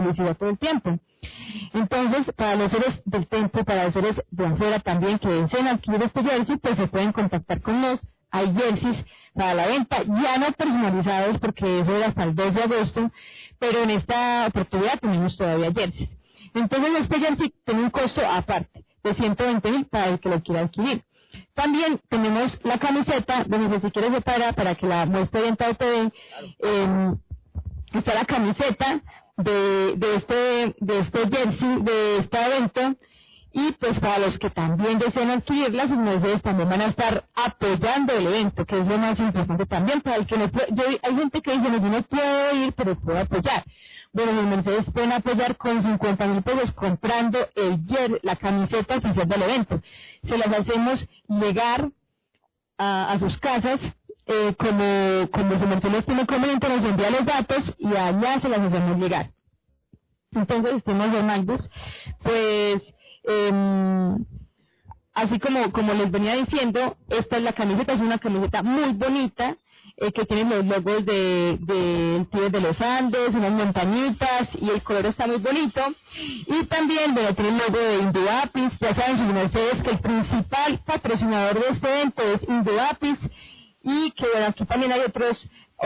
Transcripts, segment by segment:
publicidad todo el tiempo. Entonces, para los seres del templo, para los seres de afuera también que deseen adquirir este jersey, pues se pueden contactar con nosotros. Hay jerseys para la venta, ya no personalizados porque eso era hasta el 2 de agosto, pero en esta oportunidad tenemos todavía jerseys. Entonces este jersey tiene un costo aparte de 120,000 para el que lo quiera adquirir. También tenemos la camiseta, donde si quieres separar para que la muestre bien todo TV, está la camiseta de este jersey, de este evento. Y pues para los que también desean adquirirlas, sus mercedes también van a estar apoyando el evento, que es lo más importante también. Para el que no puede, hay gente que dice, no, yo no puedo ir, pero puedo apoyar. Bueno, los mercedes pueden apoyar con 50,000 pesos comprando la camiseta oficial del evento. Se las hacemos llegar a sus casas, como su merced les tiene conveniente, nos envía los datos y allá se las hacemos llegar. Entonces, estemos Donaldos, pues, así como les venía diciendo, esta es la camiseta, es una camiseta muy bonita, que tiene los logos del Tíbet de los Andes, unas montañitas, y el color está muy bonito. Y también, bueno, tiene el logo de Indoapis. Ya saben sus mercedes que el principal patrocinador de este evento es Indoapis, y que bueno, aquí también hay otros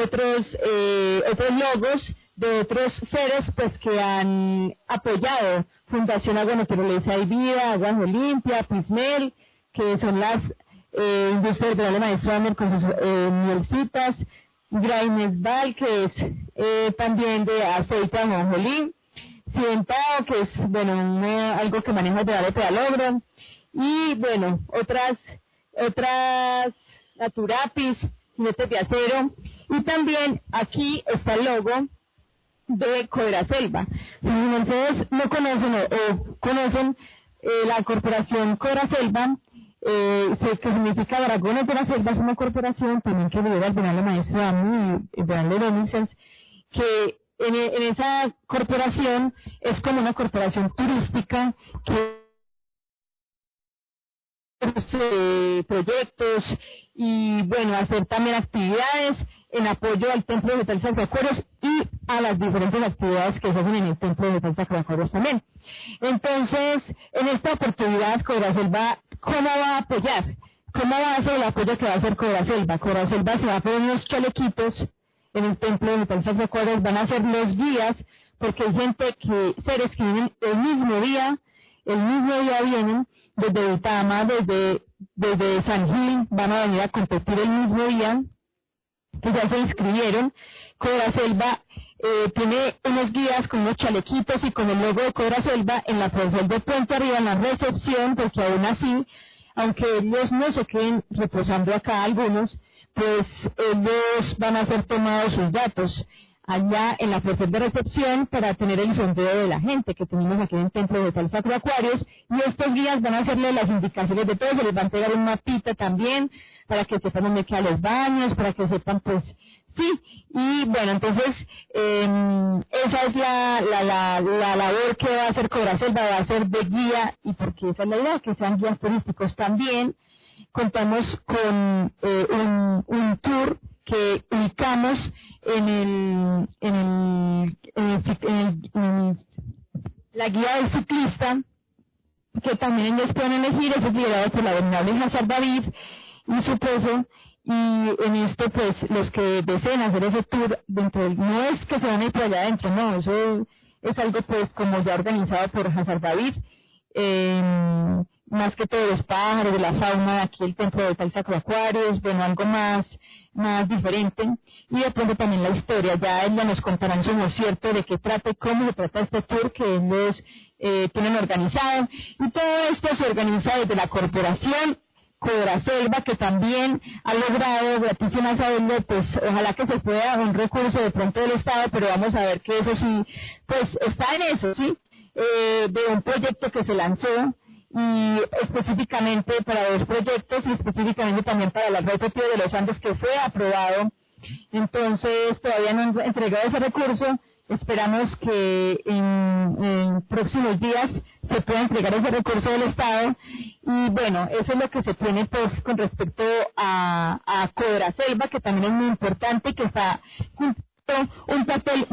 logos de otros seres pues que han apoyado Fundación Agua Naturaleza y Vida, Agua Olimpia, Pismel, que son las industrias del maestro Amer con sus mielcitas, Grainesval, que es también de aceite de ajonjolí, Cientao, que es bueno algo que maneja de pedalogro, y bueno, otras Naturapis, jinetes de acero, y también aquí está el logo de Cobraselva. Si ustedes no conocen o conocen la corporación Cobraselva, que significa Dragones de la Selva, es una corporación también que lidera el Bienal Maestro Ami y el Bienal de Renaissance, que en esa corporación es como una corporación turística que proyectos y bueno, hacer también actividades en apoyo al Templo de Sacracueros y a las diferentes actividades que se hacen en el Templo de Sacracueros también. Entonces, en esta oportunidad, Cobraselva, ¿cómo va a apoyar? ¿Cómo va a ser el apoyo que va a hacer Cobraselva? Cobraselva se va a poner unos chalequitos en el Templo de Sacracueros, van a ser los guías, porque hay gente seres que vienen el mismo día vienen desde Vitama, desde San Gil, van a venir a competir el mismo día, que ya se inscribieron. Cobraselva tiene unos guías con unos chalequitos y con el logo de Cobraselva en la porción de Puente Arriba, en la recepción, porque aún así, aunque ellos no se queden reposando acá algunos, pues ellos van a ser tomados sus datos allá en la porción de recepción para tener el sondeo de la gente que tenemos aquí en el Templo de Tal Sacro Acuarios, y estos guías van a hacerle las indicaciones de todo, se les va a entregar un mapita también para que sepan dónde quedan los baños, para que sepan pues sí, y bueno, entonces esa es la labor que va a hacer Cobraselva, va a ser de guía, y porque esa es la idea, que sean guías turísticos también. Contamos con un tour que ubicamos en la guía del ciclista, que también ellos pueden elegir, eso es liderado por la venerable Hazar David y su esposo, y en esto pues los que deseen hacer ese tour dentro no es que se van a ir por allá adentro, no, eso es algo pues como ya organizado por Hazar David, más que todos los pájaros, de la fauna de aquí el Templo de Tal Sacro Acuarios, bueno, algo más diferente, y de pronto también la historia, ya ellos nos contarán su cierto de qué trata y cómo se trata este tour que ellos tienen organizado, y todo esto se organiza desde la corporación Cobraselva, que también ha logrado gratísimas saberlo, pues ojalá que se pueda un recurso de pronto del Estado, pero vamos a ver que eso sí, pues está en eso, sí, de un proyecto que se lanzó, y específicamente para dos proyectos y específicamente también para la red Tío de los Andes, que fue aprobado. Entonces todavía no han entregado ese recurso, esperamos que en próximos días se pueda entregar ese recurso del Estado, y bueno, eso es lo que se tiene pues con respecto a Cobraselva, que también es muy importante y que está cumpliendo un papel